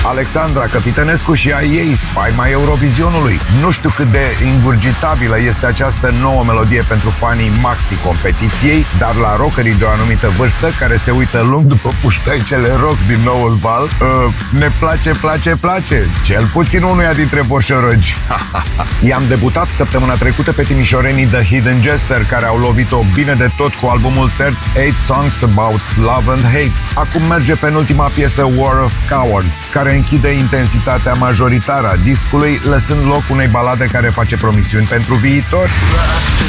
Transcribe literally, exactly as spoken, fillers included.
Alexandra Căpitănescu și a ei, spaima Eurovizionului. Nu știu cât de ingurgitabilă este această nouă melodie pentru fanii maxi competiției, dar la rockerii de o anumită vârstă, care se uită lung după puștăicele rock din noul val, uh, ne place, place, place. Cel puțin unuia dintre borșorogi. I-am debutat săptămâna trecută pe timișorenii The Hidden Jester, care au lovit-o bine de tot cu albumul terț eight Songs About Love and Hate. Acum merge penultima piesă War of Cowards, care închide intensitatea majoritară a discului, lăsând loc unei balade care face promisiuni pentru viitor.